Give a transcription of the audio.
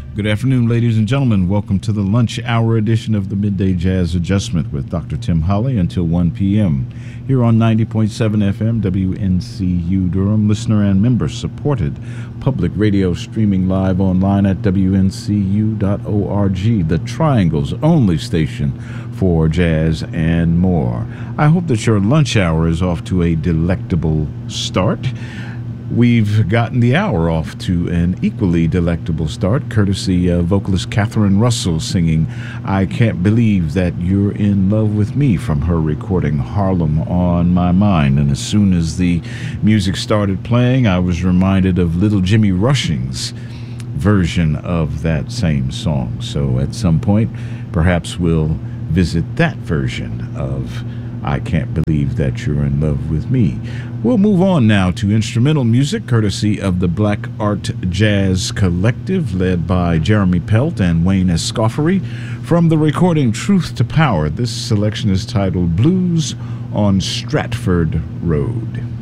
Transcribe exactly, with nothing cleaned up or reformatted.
Good afternoon, ladies and gentlemen. Welcome to the lunch hour edition of the Midday Jazz Adjustment with Doctor Tim Holly until one p.m. here on ninety point seven F M W N C U Durham, listener and member supported public radio, streaming live online at W N C U dot org, the Triangle's only station for jazz and more. I hope that your lunch hour is off to a delectable start. We've gotten the hour off to an equally delectable start, courtesy of vocalist Catherine Russell singing I Can't Believe That You're in Love With Me from her recording Harlem on My Mind. And as soon as the music started playing, I was reminded of Little Jimmy Rushing's version of that same song. So at some point, perhaps we'll visit that version of I Can't Believe That You're in Love With Me. We'll move on now to instrumental music, courtesy of the Black Art Jazz Collective, led by Jeremy Pelt and Wayne Escoffery. From the recording Truth to Power, this selection is titled Blues on Stratford Road.